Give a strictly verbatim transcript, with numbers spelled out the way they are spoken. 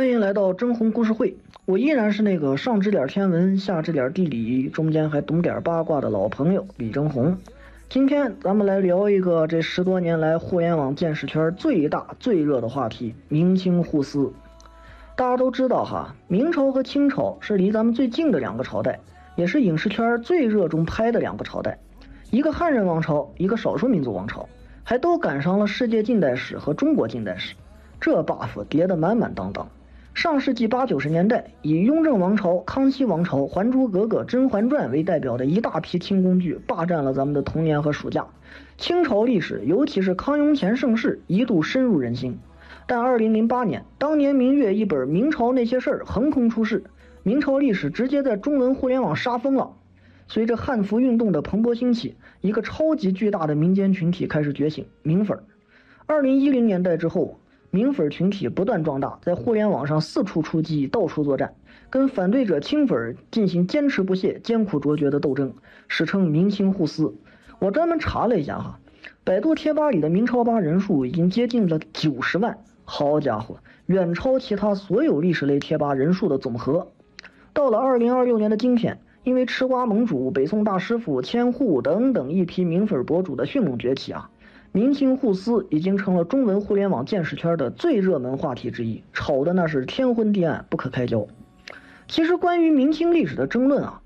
欢迎来到真红故事会，我依然是那个上知点天文，下知点地理，中间还懂点八卦的老朋友李真红。今天咱们来聊一个这十多年来互联网见识圈最大最热的话题——明清互撕。大家都知道哈，明朝和清朝是离咱们最近的两个朝代，也是影视圈最热衷拍的两个朝代，一个汉人王朝，一个少数民族王朝，还都赶上了世界近代史和中国近代史，这 buff 叠得满满当当。上世纪八九十年代，以雍正王朝、康熙王朝、还珠格格、甄嬛传为代表的一大批清宫剧霸占了咱们的童年和暑假。清朝历史，尤其是康雍乾盛世，一度深入人心。但二零零八年，当年明月一本《明朝那些事儿》横空出世，明朝历史直接在中文互联网杀疯了。随着汉服运动的蓬勃兴起，一个超级巨大的民间群体开始觉醒——明粉。二零一零年代之后，明粉群体不断壮大，在互联网上四处出击，到处作战，跟反对者清粉进行坚持不懈、艰苦卓绝的斗争，史称明清互撕。我专门查了一下哈，百度贴吧里的明朝吧人数已经接近了九十万，好家伙，远超其他所有历史类贴吧人数的总和。到了二零二六年的今天，因为吃瓜盟主、北宋大师傅、千户等等一批明粉博主的迅猛崛起啊，明清互撕已经成了中文互联网见识圈的最热门话题之一，吵的那是天昏地暗，不可开交。其实关于明清历史的争论啊，